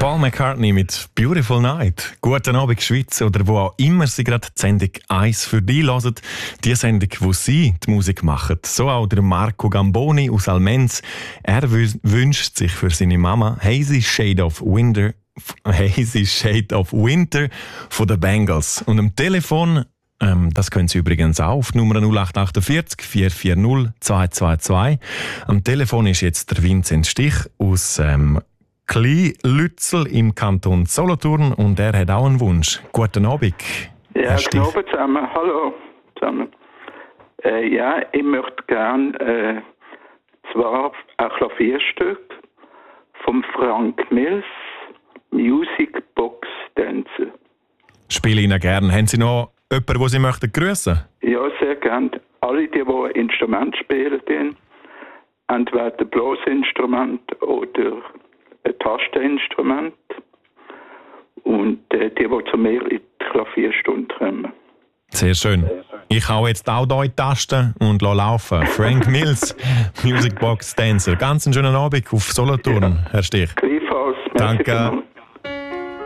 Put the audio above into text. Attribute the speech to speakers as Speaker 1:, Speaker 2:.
Speaker 1: Paul McCartney mit «Beautiful Night». Guten Abend, Schweiz, oder wo auch immer Sie gerade die Sendung 1 für dich hören. Die Sendung, wo Sie die Musik machen. So auch der Marco Gamboni aus Almenz. Er wünscht sich für seine Mama «Hazy Shade of Winter» von den Bengals. Und am Telefon, das können Sie übrigens auch auf die Nummer 0848 440 222. Am Telefon ist jetzt der Vincent Stich aus Klein-Lützel im Kanton Solothurn und er hat auch einen Wunsch. Guten Abend.
Speaker 2: Ja, guten Abend zusammen. Hallo zusammen. Ich möchte gerne zwar ein Klavierstück von Frank Mills, Music Box Dancer.
Speaker 1: Spiele Ihnen gerne. Haben Sie noch jemanden, den Sie möchten grüßen?
Speaker 2: Ja, sehr gerne. Alle, die ein Instrument spielen, entweder ein Blasinstrument oder ein Tasteninstrument. Und die zu mir in die Klavierstunde kommen.
Speaker 1: Sehr schön. Ich hau jetzt auch hier in die Tasten und lasse laufen. Frank Mills, Music Box Dancer. Ganz einen schönen Abend auf Solothurn, Herr Stich.
Speaker 2: Gleichfalls.
Speaker 1: Danke.